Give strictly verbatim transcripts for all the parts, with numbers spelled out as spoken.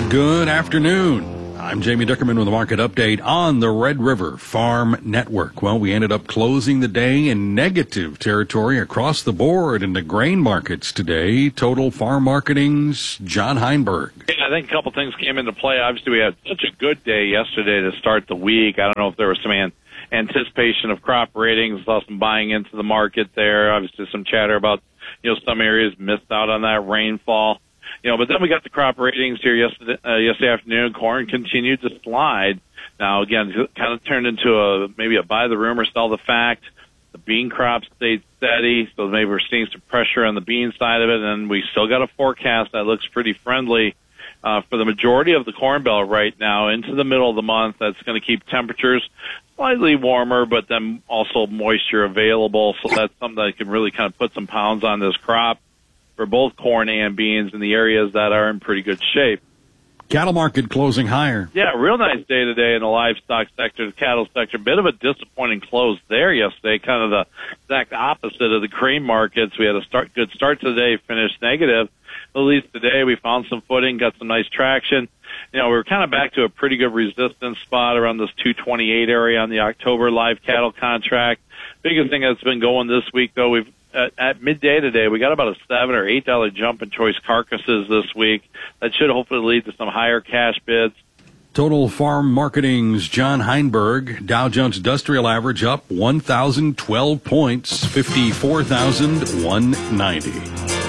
Good afternoon. I'm Jamie Dickerman with the market update on the Red River Farm Network. Well, we ended up closing the day in negative territory across the board in the grain markets today. Total Farm Marketing's John Heinberg. Yeah, I think a couple things came into play. Obviously, we had such a good day yesterday to start the week. I don't know if there was some an- anticipation of crop ratings, saw some buying into the market there. Obviously, some chatter about, you know, some areas missed out on that rainfall. You know, but then we got the crop ratings here yesterday, uh, yesterday afternoon. Corn continued to slide. Now, again, it kind of turned into a maybe a buy the rumor, sell the fact. The bean crop stayed steady, so maybe we're seeing some pressure on the bean side of it, and we still got a forecast that looks pretty friendly uh, for the majority of the Corn Belt right now into the middle of the month. That's going to keep temperatures slightly warmer, but then also moisture available, so that's something that can really kind of put some pounds on this crop for both corn and beans in the areas that are in pretty good shape. Cattle market closing higher. Yeah, real nice day today in the livestock sector, the cattle sector. Bit of a disappointing close there yesterday, kind of the exact opposite of the grain markets. We had a start, good start to the day, finished negative. At least today we found some footing, got some nice traction. You know, we were kind of back to a pretty good resistance spot around this two twenty-eight area on the October live cattle contract. Biggest thing that's been going this week, though, we've At, at midday today, we got about a seven or eight dollar jump in choice carcasses this week. That should hopefully lead to some higher cash bids. Total Farm Marketing's John Heinberg. Dow Jones Industrial Average up one thousand twelve points, fifty-four thousand one hundred ninety.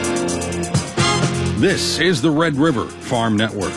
This is the Red River Farm Network.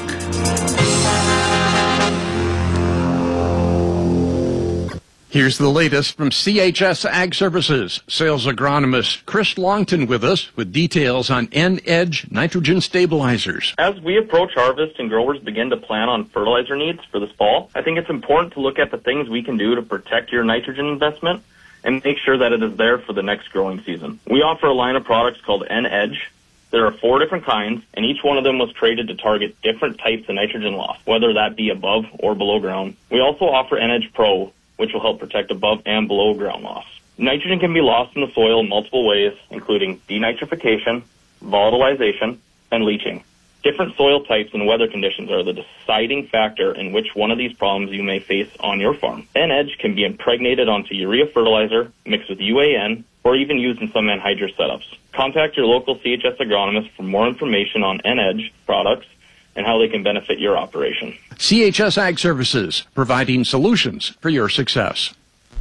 Here's the latest from C H S Ag Services. Sales agronomist Chris Longton with us with details on N-Edge nitrogen stabilizers. As we approach harvest and growers begin to plan on fertilizer needs for this fall, I think it's important to look at the things we can do to protect your nitrogen investment and make sure that it is there for the next growing season. We offer a line of products called N-Edge. There are four different kinds, and each one of them was traded to target different types of nitrogen loss, whether that be above or below ground. We also offer N-Edge Pro, which will help protect above and below ground loss. Nitrogen can be lost in the soil in multiple ways, including denitrification, volatilization, and leaching. Different soil types and weather conditions are the deciding factor in which one of these problems you may face on your farm. N-Edge can be impregnated onto urea fertilizer, mixed with U A N, or even used in some anhydrous setups. Contact your local C H S agronomist for more information on N-Edge products and how they can benefit your operation. C H S Ag Services, providing solutions for your success.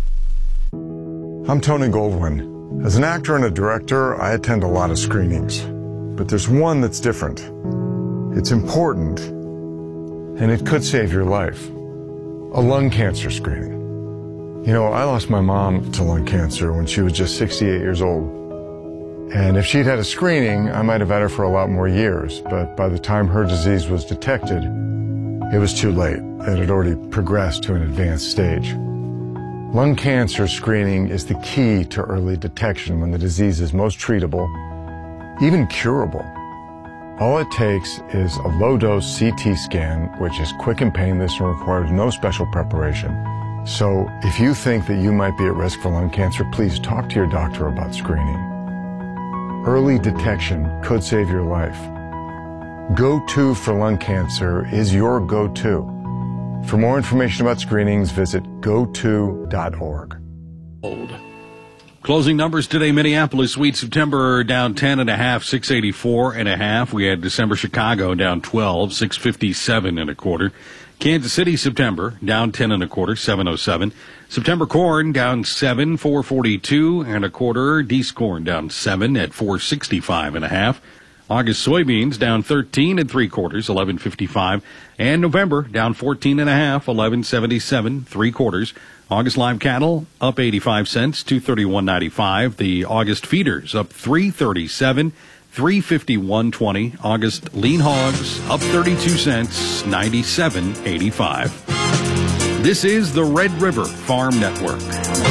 I'm Tony Goldwyn. As an actor and a director, I attend a lot of screenings. But there's one that's different. It's important, and it could save your life. A lung cancer screening. You know, I lost my mom to lung cancer when she was just sixty-eight years old. And if she'd had a screening, I might have had her for a lot more years. But by the time her disease was detected, it was too late. It had already progressed to an advanced stage. Lung cancer screening is the key to early detection when the disease is most treatable, even curable. All it takes is a low-dose C T scan, which is quick and painless and requires no special preparation. So if you think that you might be at risk for lung cancer, please talk to your doctor about screening. Early detection could save your life. Go-To for lung cancer is your go-to. For more information about screenings, visit go to dot org. Closing numbers today, Minneapolis wheat September down ten and a half, six eighty-four and a half. We had December Chicago down twelve, six fifty-seven and a quarter. Kansas City September down ten and a quarter, seven oh seven. September corn down seven, four forty-two and a quarter. Deese corn down seven at four sixty-five and a half. August soybeans down thirteen and three quarters, eleven fifty-five. And November down fourteen and a half, eleven seventy-seven, three quarters. August live cattle up eighty-five cents, two thirty-one ninety-five. The August feeders up three thirty-seven, three fifty-one twenty. August lean hogs up thirty-two cents, ninety-seven eighty-five. This is the Red River Farm Network.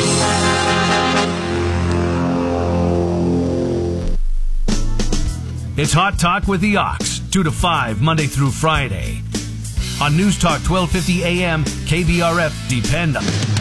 It's Hot Talk with the Ox, two to five, Monday through Friday. On News Talk twelve fifty A M, K B R F, depend on it.